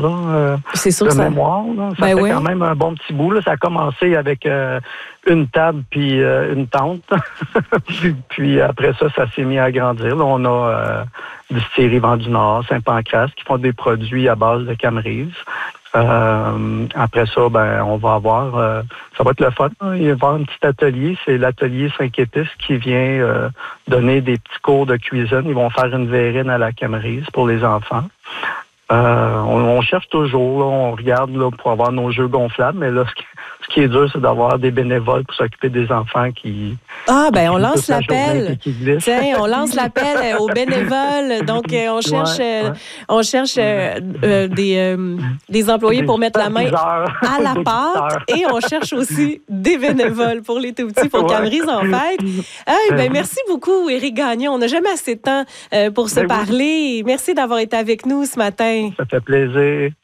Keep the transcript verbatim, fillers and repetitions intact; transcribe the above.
là, euh, C'est sûr de que ça... mémoire. Là. Ça ben fait oui. quand même un bon petit bout. Là. Ça a commencé avec euh, une table puis euh, une tente. Puis après ça, ça s'est mis à grandir. Là, on a euh, Distillerie Vent du Nord, Saint-Pancras, qui font des produits à base de Camerise. Euh, après ça, ben, on va avoir, euh, ça va être le fun. Hein. Il va y avoir un petit atelier, c'est l'atelier cinq épices qui vient euh, donner des petits cours de cuisine. Ils vont faire une verrine à la Camerise pour les enfants. Euh, on, on cherche toujours, là, on regarde là, pour avoir nos jeux gonflables, mais là, ce qui, ce qui est dur, c'est d'avoir des bénévoles pour s'occuper des enfants qui... Ah, ben on qui lance la l'appel. Tiens, on lance l'appel aux bénévoles. Donc, euh, on cherche, ouais, ouais. euh, on cherche euh, euh, des, euh, des employés Des pour mettre la main à la des pâte et on cherche aussi des bénévoles pour les tout-petits, pour ouais. Camerise en fête. Hey, ben, merci beaucoup, Éric Gagnon. On n'a jamais assez de temps euh, pour se ben parler. Oui. Merci d'avoir été avec nous ce matin. Ça fait plaisir.